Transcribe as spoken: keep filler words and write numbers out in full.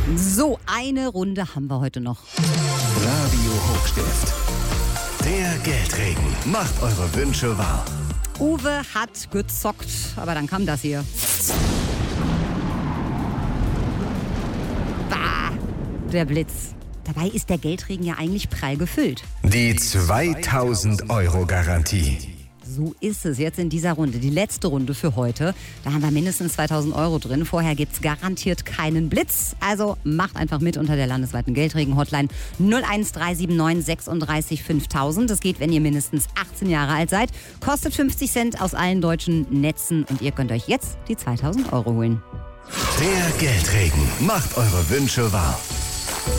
So, eine Runde haben wir heute noch. Radio Hochstift. Der Geldregen macht eure Wünsche wahr. Uwe hat gezockt, aber dann kam das hier. Bah, der Blitz. Dabei ist der Geldregen ja eigentlich prall gefüllt. Die zweitausend Euro Garantie. So ist es jetzt in dieser Runde. Die letzte Runde für heute. Da haben wir mindestens zweitausend Euro drin. Vorher gibt es garantiert keinen Blitz. Also macht einfach mit unter der landesweiten Geldregen-Hotline null eins drei sieben neun sechsunddreißig fünftausend. Das geht, wenn ihr mindestens achtzehn Jahre alt seid. Kostet fünfzig Cent aus allen deutschen Netzen. Und ihr könnt euch jetzt die zweitausend Euro holen. Der Geldregen macht eure Wünsche wahr.